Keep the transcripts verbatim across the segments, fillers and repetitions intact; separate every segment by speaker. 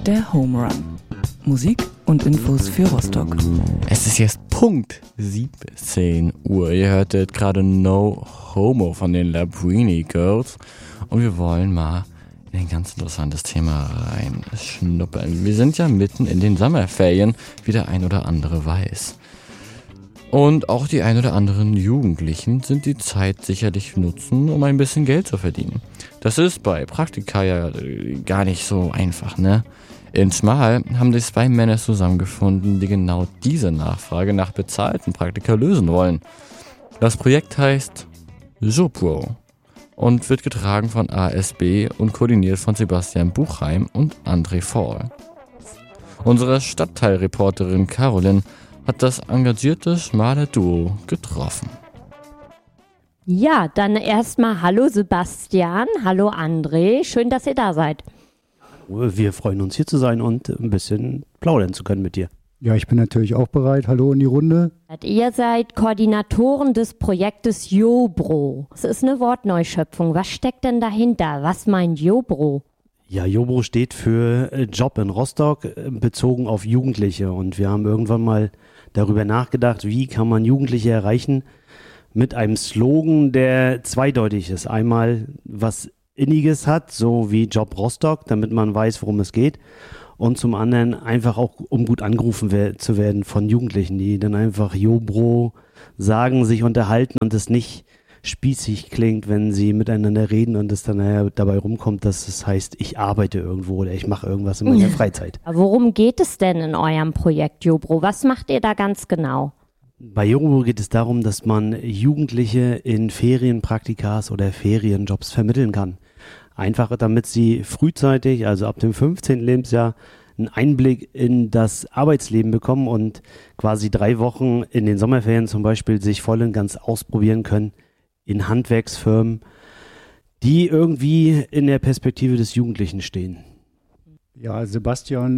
Speaker 1: Der Home Run. Musik und Infos für Rostock.
Speaker 2: Es ist jetzt Punkt siebzehn Uhr. Ihr hörtet gerade No Homo von den Labrini Girls. Und wir wollen mal in ein ganz interessantes Thema reinschnuppern. Wir sind ja mitten in den Sommerferien, wie der ein oder andere weiß. Und auch die ein oder anderen Jugendlichen sind die Zeit sicherlich nutzen, um ein bisschen Geld zu verdienen. Das ist bei Praktika ja gar nicht so einfach, ne? In Schmal haben sich zwei Männer zusammengefunden, die genau diese Nachfrage nach bezahlten Praktika lösen wollen. Das Projekt heißt Jobro und wird getragen von A S B und koordiniert von Sebastian Buchheim und André Fall. Unsere Stadtteilreporterin Caroline hat das engagierte Schmaler Duo getroffen.
Speaker 3: Ja, dann erstmal hallo Sebastian, hallo André, schön, dass ihr da seid.
Speaker 4: Wir freuen uns, hier zu sein und ein bisschen plaudern zu können mit dir.
Speaker 5: Ja, ich bin natürlich auch bereit. Hallo in die Runde.
Speaker 3: Ihr seid Koordinatoren des Projektes Jobro. Das ist eine Wortneuschöpfung. Was steckt denn dahinter? Was meint Jobro?
Speaker 4: Ja, Jobro steht für Job in Rostock, bezogen auf Jugendliche. Und wir haben irgendwann mal darüber nachgedacht, wie kann man Jugendliche erreichen mit einem Slogan, der zweideutig ist. Einmal was Inniges hat, so wie Job Rostock, damit man weiß, worum es geht. Und zum anderen einfach auch, um gut angerufen we- zu werden von Jugendlichen, die dann einfach Jobro sagen, sich unterhalten und es nicht spießig klingt, wenn sie miteinander reden und es dann äh, dabei rumkommt, dass es heißt, ich arbeite irgendwo oder ich mache irgendwas in meiner Freizeit.
Speaker 3: Worum geht es denn in eurem Projekt Jobro? Was macht ihr da ganz genau?
Speaker 4: Bei Jobro geht es darum, dass man Jugendliche in Ferienpraktikas oder Ferienjobs vermitteln kann. Einfach damit sie frühzeitig, also ab dem fünfzehnten Lebensjahr, einen Einblick in das Arbeitsleben bekommen und quasi drei Wochen in den Sommerferien zum Beispiel sich voll und ganz ausprobieren können in Handwerksfirmen, die irgendwie in der Perspektive des Jugendlichen stehen.
Speaker 5: Ja, Sebastian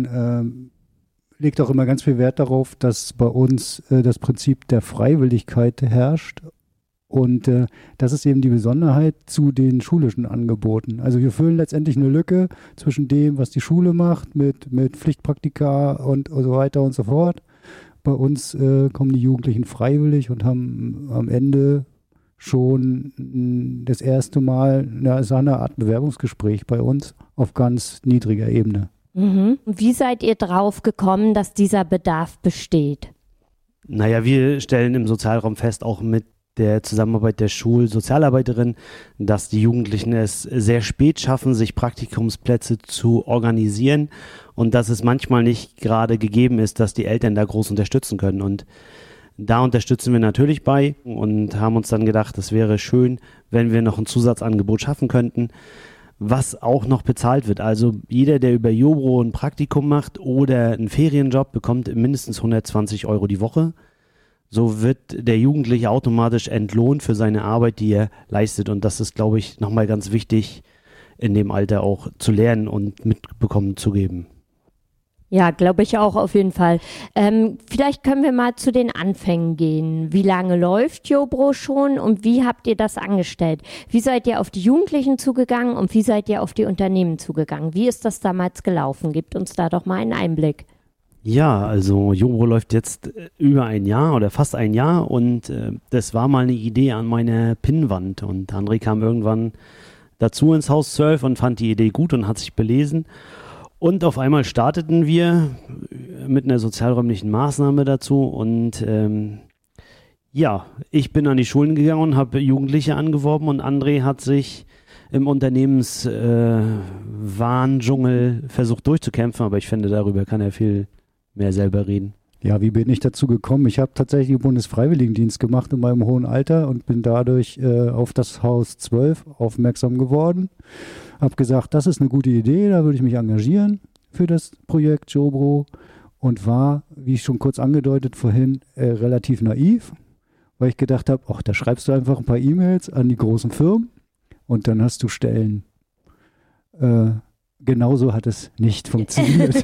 Speaker 5: äh, legt auch immer ganz viel Wert darauf, dass bei uns äh, das Prinzip der Freiwilligkeit herrscht. Und äh, das ist eben die Besonderheit zu den schulischen Angeboten. Also wir füllen letztendlich eine Lücke zwischen dem, was die Schule macht, mit, mit Pflichtpraktika und, und so weiter und so fort. Bei uns äh, kommen die Jugendlichen freiwillig und haben am Ende schon mh, das erste Mal eine, so eine Art Bewerbungsgespräch bei uns auf ganz niedriger Ebene.
Speaker 3: Mhm. Wie seid ihr drauf gekommen, dass dieser Bedarf besteht?
Speaker 4: Naja, wir stellen im Sozialraum fest, auch mit der Zusammenarbeit der Schulsozialarbeiterin, dass die Jugendlichen es sehr spät schaffen, sich Praktikumsplätze zu organisieren und dass es manchmal nicht gerade gegeben ist, dass die Eltern da groß unterstützen können. Und da unterstützen wir natürlich bei und haben uns dann gedacht, es wäre schön, wenn wir noch ein Zusatzangebot schaffen könnten, was auch noch bezahlt wird. Also jeder, der über Jobro ein Praktikum macht oder einen Ferienjob, bekommt mindestens hundertzwanzig Euro die Woche. So wird der Jugendliche automatisch entlohnt für seine Arbeit, die er leistet. Und das ist, glaube ich, nochmal ganz wichtig, in dem Alter auch zu lernen und mitbekommen zu geben.
Speaker 3: Ja, glaube ich auch auf jeden Fall. Ähm, vielleicht können wir mal zu den Anfängen gehen. Wie lange läuft Jobro schon und wie habt ihr das angestellt? Wie seid ihr auf die Jugendlichen zugegangen und wie seid ihr auf die Unternehmen zugegangen? Wie ist das damals gelaufen? Gebt uns da doch mal einen Einblick.
Speaker 4: Ja, also Jobro läuft jetzt über ein Jahr oder fast ein Jahr und äh, das war mal eine Idee an meiner Pinnwand und André kam irgendwann dazu ins Haus zwölf und fand die Idee gut und hat sich belesen und auf einmal starteten wir mit einer sozialräumlichen Maßnahme dazu und ähm, ja, ich bin an die Schulen gegangen und habe Jugendliche angeworben und André hat sich im Unternehmenswahndschungel äh, versucht durchzukämpfen, aber ich finde, darüber kann er viel mehr selber reden.
Speaker 5: Ja, wie bin ich dazu gekommen? Ich habe tatsächlich Bundesfreiwilligendienst gemacht in meinem hohen Alter und bin dadurch äh, auf das Haus zwölf aufmerksam geworden. Habe gesagt, das ist eine gute Idee, da würde ich mich engagieren für das Projekt Jobro und war, wie ich schon kurz angedeutet vorhin, äh, relativ naiv, weil ich gedacht habe, ach, da schreibst du einfach ein paar E-Mails an die großen Firmen und dann hast du Stellen. Äh, genauso hat es nicht funktioniert.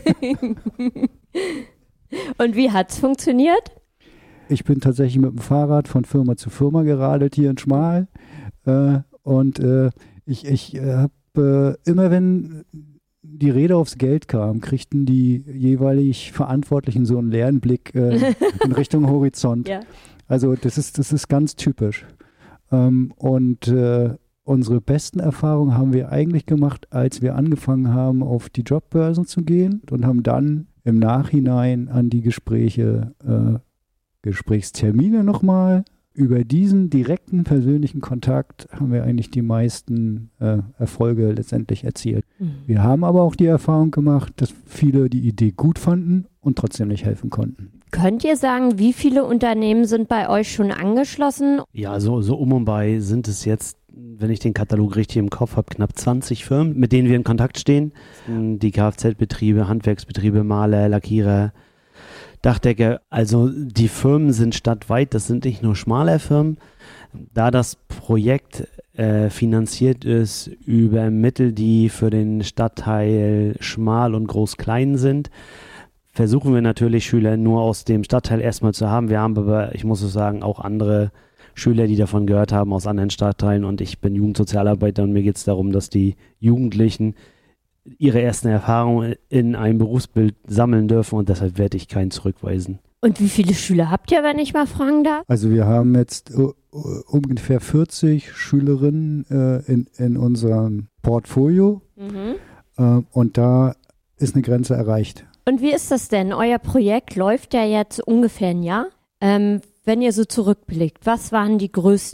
Speaker 3: Und wie hat's funktioniert?
Speaker 5: Ich bin tatsächlich mit dem Fahrrad von Firma zu Firma geradelt hier in Schmal äh, und äh, ich, ich äh, habe äh, immer wenn die Rede aufs Geld kam, kriegten die jeweilig Verantwortlichen so einen leeren Blick äh, in Richtung Horizont.
Speaker 3: Ja.
Speaker 5: Also das ist, das ist ganz typisch. Ähm, und äh, unsere besten Erfahrungen haben wir eigentlich gemacht, als wir angefangen haben, auf die Jobbörsen zu gehen und haben dann im Nachhinein an die Gespräche, äh, Gesprächstermine nochmal. Über diesen direkten persönlichen Kontakt haben wir eigentlich die meisten äh, Erfolge letztendlich erzielt. Mhm. Wir haben aber auch die Erfahrung gemacht, dass viele die Idee gut fanden und trotzdem nicht helfen konnten.
Speaker 3: Könnt ihr sagen, wie viele Unternehmen sind bei euch schon angeschlossen?
Speaker 4: Ja, so, so um und bei sind es jetzt, wenn ich den Katalog richtig im Kopf habe, knapp zwanzig Firmen, mit denen wir in Kontakt stehen. Die Kfz-Betriebe, Handwerksbetriebe, Maler, Lackierer, Dachdecker. Also die Firmen sind stadtweit, das sind nicht nur Schmaler-Firmen. Da das Projekt äh, finanziert ist über Mittel, die für den Stadtteil Schmal und Groß-Klein sind, versuchen wir natürlich Schüler nur aus dem Stadtteil erstmal zu haben. Wir haben aber, ich muss es sagen, auch andere Schüler, die davon gehört haben aus anderen Stadtteilen, und ich bin Jugendsozialarbeiter und mir geht es darum, dass die Jugendlichen ihre ersten Erfahrungen in einem Berufsbild sammeln dürfen, und deshalb werde ich keinen zurückweisen.
Speaker 3: Und wie viele Schüler habt ihr, wenn ich mal fragen darf?
Speaker 5: Also wir haben jetzt uh, ungefähr vierzig Schülerinnen äh, in, in unserem Portfolio mhm. äh, und da ist eine Grenze erreicht.
Speaker 3: Und wie ist das denn? Euer Projekt läuft ja jetzt ungefähr ein Jahr. Ähm, wenn ihr so zurückblickt, was waren die größten